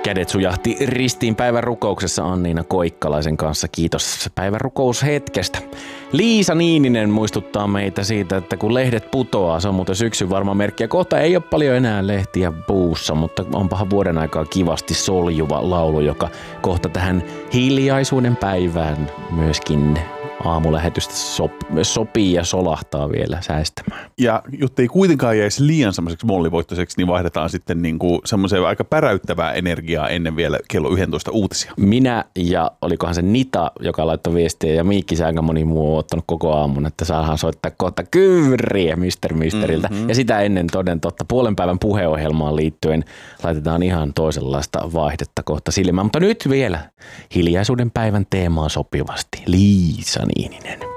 Kädet sujahti ristiin päivän rukouksessa Anniina Koikkalaisen kanssa. Kiitos päivän rukoushetkestä. Liisa Niininen muistuttaa meitä siitä, että kun lehdet putoaa, se on muuten syksyn varma merkki. Ja kohta ei ole paljon enää lehtiä puussa, mutta onpahan vuoden aikaa kivasti soljuva laulu, joka kohta tähän hiljaisuuden päivään myöskin aamulähetystä sopii ja solahtaa vielä säestämään. Ja jotta ei kuitenkaan jäisi liian semmoiseksi mollivoittoiseksi, niin vaihdetaan sitten niinku semmoiseen aika päräyttävää energiaa ennen vielä kello 11 uutisia. Minä ja olikohan se Nita, joka laittoi viestiä, ja Miikki se aika moni muu on ottanut koko aamun, että saadaan soittaa kohta kyvriä Misteriltä. Ja sitä ennen toden totta puolen päivän puheohjelmaan liittyen laitetaan ihan toisenlaista vaihdetta kohta silmään. Mutta nyt vielä hiljaisuuden päivän teemaa sopivasti. Liisa Niininen.